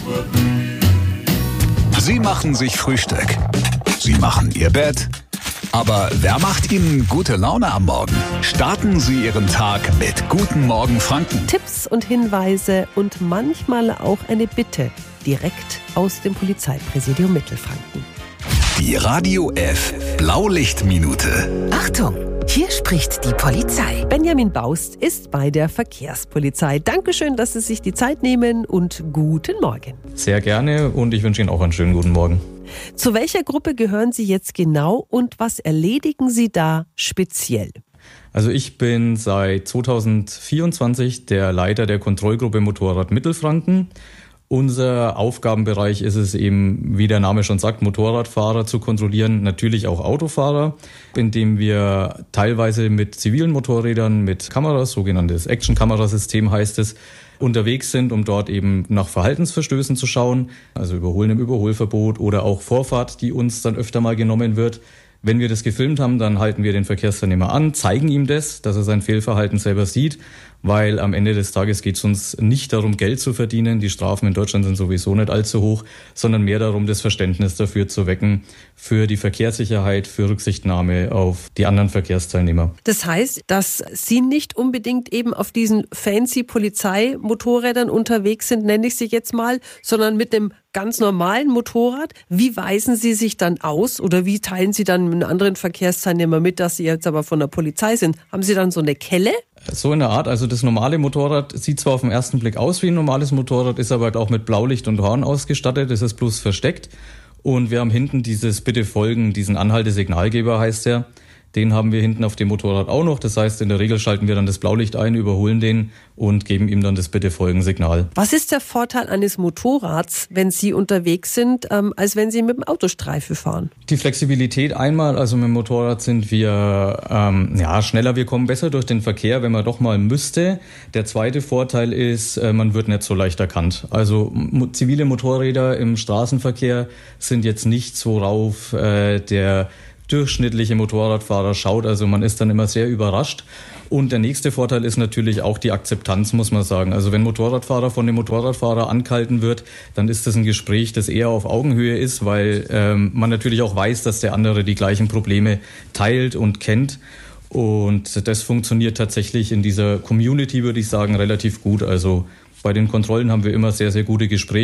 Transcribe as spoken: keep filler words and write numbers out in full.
Sie machen sich Frühstück. Sie machen Ihr Bett. Aber wer macht Ihnen gute Laune am Morgen? Starten Sie Ihren Tag mit Guten Morgen Franken. Tipps und Hinweise und manchmal auch eine Bitte direkt aus dem Polizeipräsidium Mittelfranken. Die Radio F Blaulichtminute. Achtung, hier spricht die Polizei. Benjamin Baust ist bei der Verkehrspolizei. Dankeschön, dass Sie sich die Zeit nehmen und guten Morgen. Sehr gerne und ich wünsche Ihnen auch einen schönen guten Morgen. Zu welcher Gruppe gehören Sie jetzt genau und was erledigen Sie da speziell? Also ich bin seit zweitausendvierundzwanzig der Leiter der Kontrollgruppe Motorrad Mittelfranken. Unser Aufgabenbereich ist es eben, wie der Name schon sagt, Motorradfahrer zu kontrollieren, natürlich auch Autofahrer, indem wir teilweise mit zivilen Motorrädern, mit Kameras, sogenanntes Action-Kamerasystem heißt es, unterwegs sind, um dort eben nach Verhaltensverstößen zu schauen, also Überholen im Überholverbot oder auch Vorfahrt, die uns dann öfter mal genommen wird. Wenn wir das gefilmt haben, dann halten wir den Verkehrsteilnehmer an, zeigen ihm das, dass er sein Fehlverhalten selber sieht, weil am Ende des Tages geht es uns nicht darum, Geld zu verdienen. Die Strafen in Deutschland sind sowieso nicht allzu hoch, sondern mehr darum, das Verständnis dafür zu wecken, für die Verkehrssicherheit, für Rücksichtnahme auf die anderen Verkehrsteilnehmer. Das heißt, dass Sie nicht unbedingt eben auf diesen fancy Polizeimotorrädern unterwegs sind, nenne ich sie jetzt mal, sondern mit einem ganz normalen Motorrad. Wie weisen Sie sich dann aus oder wie teilen Sie dann mit anderen Verkehrsteilnehmern mit, dass Sie jetzt aber von der Polizei sind? Haben Sie dann so eine Kelle? So in der Art, also das normale Motorrad sieht zwar auf den ersten Blick aus wie ein normales Motorrad, ist aber auch mit Blaulicht und Horn ausgestattet, das ist bloß versteckt. Und wir haben hinten dieses Bitte folgen, diesen Anhaltesignalgeber heißt der. Den haben wir hinten auf dem Motorrad auch noch. Das heißt, in der Regel schalten wir dann das Blaulicht ein, überholen den und geben ihm dann das Bitte-Folgen-Signal. Was ist der Vorteil eines Motorrads, wenn Sie unterwegs sind, ähm, als wenn Sie mit dem Autostreife fahren? Die Flexibilität einmal, also mit dem Motorrad sind wir ähm, ja schneller, wir kommen besser durch den Verkehr, wenn man doch mal müsste. Der zweite Vorteil ist, äh, man wird nicht so leicht erkannt. Also mo- zivile Motorräder im Straßenverkehr sind jetzt nichts, worauf äh, der durchschnittliche Motorradfahrer schaut, also man ist dann immer sehr überrascht. Und der nächste Vorteil ist natürlich auch die Akzeptanz, muss man sagen. Also wenn Motorradfahrer von dem Motorradfahrer angehalten wird, dann ist das ein Gespräch, das eher auf Augenhöhe ist, weil ähm, man natürlich auch weiß, dass der andere die gleichen Probleme teilt und kennt. Und das funktioniert tatsächlich in dieser Community, würde ich sagen, relativ gut. Also bei den Kontrollen haben wir immer sehr, sehr gute Gespräche.